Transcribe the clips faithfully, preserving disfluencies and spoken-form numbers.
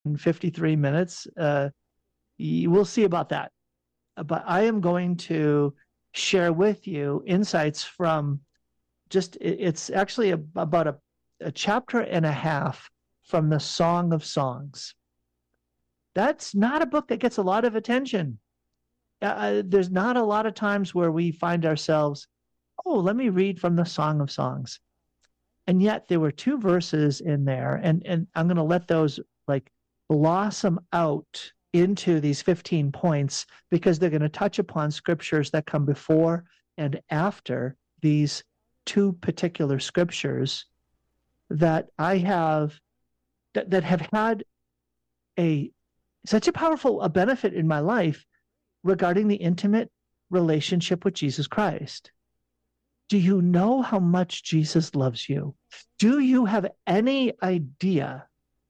fifty-three minutes. Uh, we'll see about that. But I am going to share with you insights from just, it's actually a, about a, a chapter and a half from the Song of Songs. That's not a book that gets a lot of attention. Uh, there's not a lot of times where we find ourselves, oh, let me read from the Song of Songs. And yet there were two verses in there, and, and I'm going to let those like blossom out into these fifteen points because they're going to touch upon scriptures that come before and after these two particular scriptures that I have, that, that have had a such a powerful a benefit in my life regarding the intimate relationship with Jesus Christ. Do you know how much Jesus loves you? Do you have any idea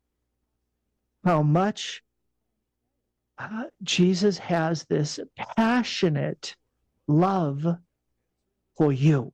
how much uh, Jesus has this passionate love for you?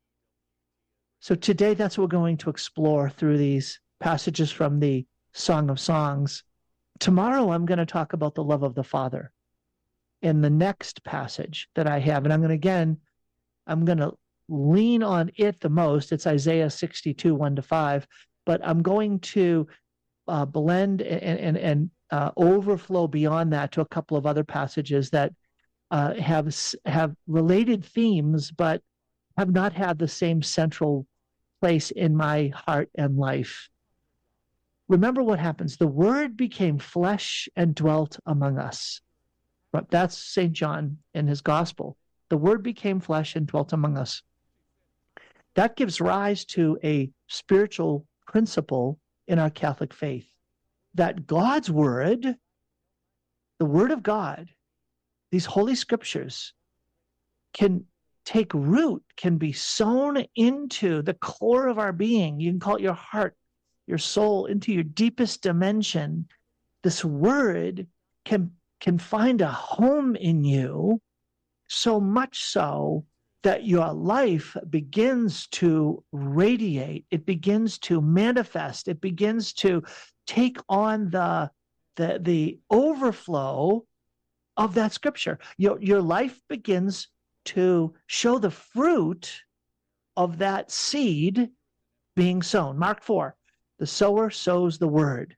So today, that's what we're going to explore through these passages from the Song of Songs. Tomorrow, I'm going to talk about the love of the Father in the next passage that I have. And I'm going to, again, I'm going to lean on it the most. It's Isaiah sixty-two, one to five. But I'm going to uh, blend and, and, and uh, overflow beyond that to a couple of other passages that uh, have, have related themes, but have not had the same central place in my heart and life. Remember what happens. The Word became flesh and dwelt among us. That's Saint John in his gospel. The Word became flesh and dwelt among us. That gives rise to a spiritual principle in our Catholic faith, that God's Word, the Word of God, these holy scriptures, can take root, can be sown into the core of our being. You can call it your heart, your soul, into your deepest dimension. This Word can, can find a home in you, so much so that your life begins to radiate. It begins to manifest. It begins to take on the, the, the overflow of that scripture. Your, your life begins to show the fruit of that seed being sown. Mark four, the sower sows the word.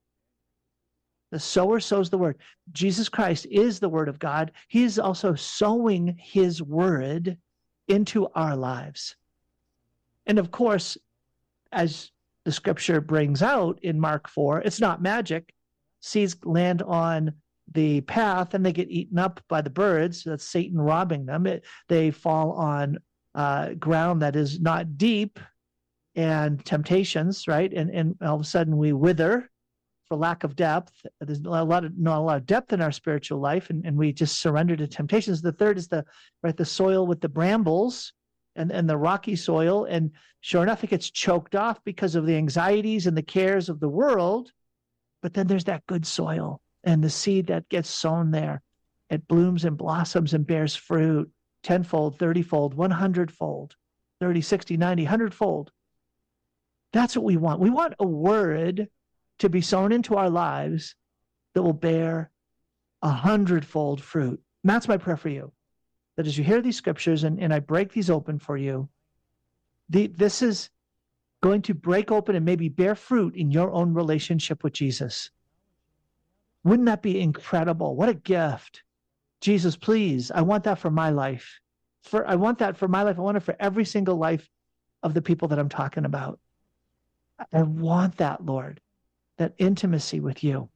The sower sows the word. Jesus Christ is the word of God. He is also sowing his word into our lives. And of course, as the scripture brings out in Mark four, it's not magic. Seeds land on the path and they get eaten up by the birds. That's Satan robbing them. It, they fall on uh, ground that is not deep and temptations, right? And, and all of a sudden we wither for lack of depth. There's a lot of not a lot of depth in our spiritual life, and, and we just surrender to temptations. The third is the right the soil with the brambles and, and the rocky soil. And sure enough, it gets choked off because of the anxieties and the cares of the world. But then there's that good soil and the seed that gets sown there. It blooms and blossoms and bears fruit tenfold, thirtyfold, one hundredfold, thirty, sixty, ninety, one hundredfold. That's what we want. We want a word to be sown into our lives that will bear a hundredfold fruit. And that's my prayer for you, that as you hear these scriptures and, and I break these open for you, the, this is going to break open and maybe bear fruit in your own relationship with Jesus. Wouldn't that be incredible? What a gift. Jesus, please, I want that for my life. For I want that for my life. I want it for every single life of the people that I'm talking about. I want that, Lord. That intimacy with you.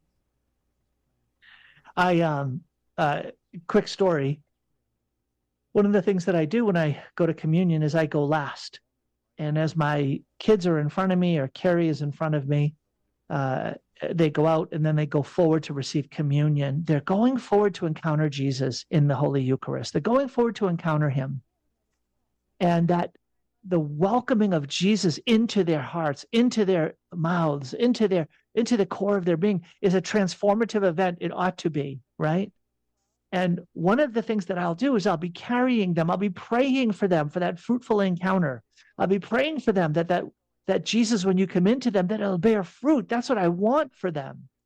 I, um, uh, quick story. One of the things that I do when I go to communion is I go last. And as my kids are in front of me or Carrie is in front of me, uh, they go out and then they go forward to receive communion. They're going forward to encounter Jesus in the Holy Eucharist. They're going forward to encounter him. And that the welcoming of Jesus into their hearts, into their mouths, into their into the core of their being is a transformative event. It ought to be, right? And one of the things that I'll do is I'll be carrying them. I'll be praying for them for that fruitful encounter. I'll be praying for them that that that Jesus, when you come into them, that it'll bear fruit. That's what I want for them.